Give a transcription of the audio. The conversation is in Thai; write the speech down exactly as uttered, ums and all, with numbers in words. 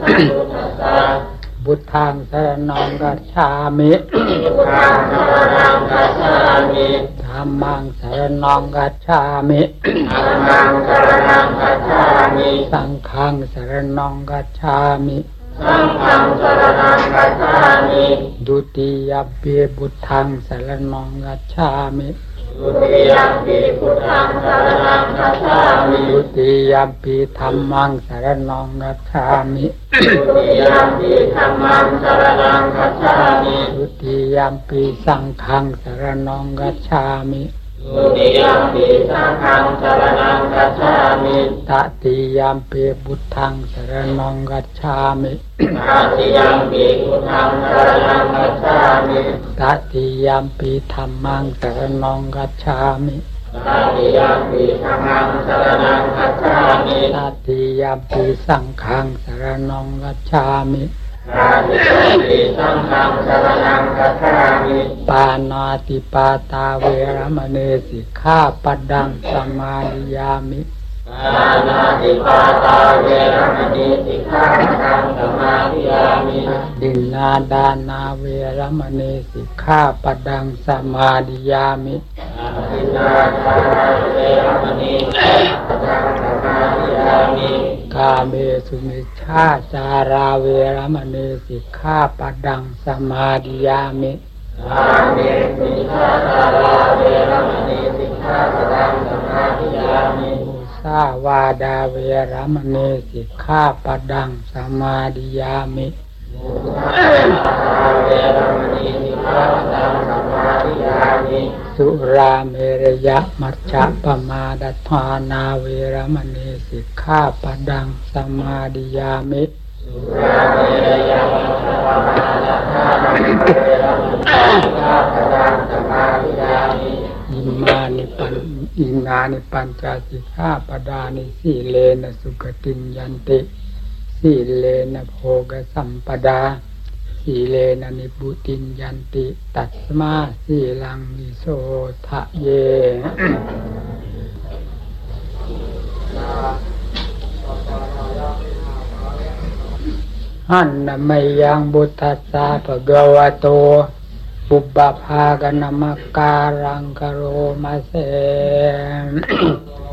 พุทธังสรณังคัจฉามิธัมมังสรณังคัจฉามิสังฆังสรณังคัจฉามิดุติยมปีพุทธังสรณังคัจฉามิดุติยมปีพุทธังสรณังคัจฉามิดุติยมปีธัมมังสรณังคัจฉามิดุติยมปีธัมมังสรณังคัจฉามิดุติยมปีสังฆังสรณังคัจฉามิดุติยมปีสังฆังสรณังคัจฉามิตติยมปีพุทธังสรณังคัจฉามิตติยมปีพุทธังสรณังคัจฉามิตติยมปีธัมมังสรณังคัจฉามิตติยมปีธัมมังสรณังคัจฉามิตติยมปีสังฆังสรณังคัจฉามิตติยมปีสังฆังสรณังคัจฉามิปานาติปาตาเวรมณีสิกขาปัดดังสมาธิยามิปานาติปาตาเวรมณีสิกขาปัดดังสมาธิยามิดินนาดานาเวรมณีสิกขาปัดดังสมาธิยามิดินนาดานาเวรมณีสิกขาปัดดังสมาธิยามิกาเมสุมิชฌาจาราเวรมณีสิกขาปัดดังสมาธิยามิกาเมสุมิชฌาจาราเวรมณีสิกขาปัดดังสมาธิยามิมุสาวาดาเวรมณีสิกขาปัดดังสมาธิยามิมุสาวาดาเวรมณีสิกขาปัดดังสมาธิยามิสุราเมรยะมัจจปมาดัฏฐานาเวรมณีสิกขาปัดดังสมาธิยามิสุราเมรยะมัจจปมาดัฏฐานาเวรมณีสิกขาปัดดังสมาธิยามิอิมานิปันอินานิปัญจสิกขาปดานิสีเลนะสุขติยันติสีเลนะโภคสัมปดาสีเลนะนิพุติยันติตัสมาสีลังนิโสทะเยหันนะมัยยังบุตตัสสะภะคะวะโตปุบปภาคณมักการังกโรมาเส